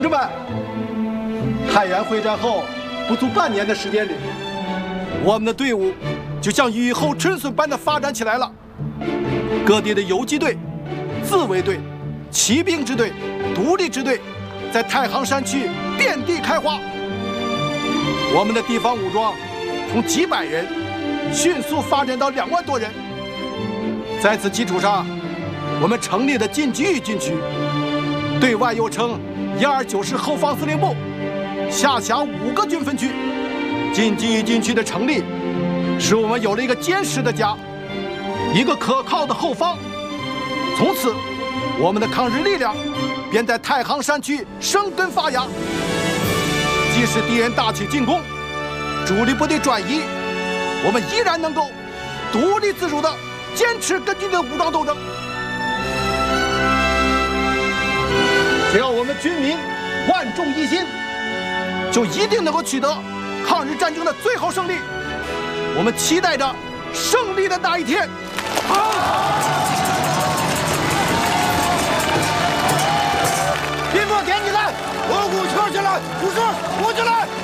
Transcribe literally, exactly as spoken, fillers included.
同志们，太原会战后不足半年的时间里，我们的队伍就像雨后春笋般的发展起来了。各地的游击队、自卫队、骑兵支队、独立支队，在太行山区遍地开花。我们的地方武装从几百人迅速发展到两万多人。在此基础上，我们成立了晋冀豫军区，对外又称一二九师后方司令部，下辖五个军分区。晋冀豫军区的成立，使我们有了一个坚实的家，一个可靠的后方。从此，我们的抗日力量便在太行山区生根发芽。即使敌人大起进攻，主力部队转移，我们依然能够独立自主地坚持跟军的武装斗争。只要我们军民万众一心，就一定能够取得抗日战争的最后胜利。我们期待着胜利的那一天。好， 兵法点起来，锣鼓敲起来，武士鼓起来。